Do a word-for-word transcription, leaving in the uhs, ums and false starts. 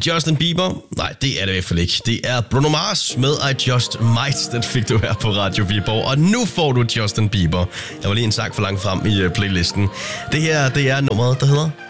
det Justin Bieber? Nej, det er det i hvert fald ikke. Det er Bruno Mars med I Just Might. Den fik du her på Radio Viborg. Og nu får du Justin Bieber. Jeg var lige en sang for langt frem i uh, playlisten. Det her, det er nummeret, der hedder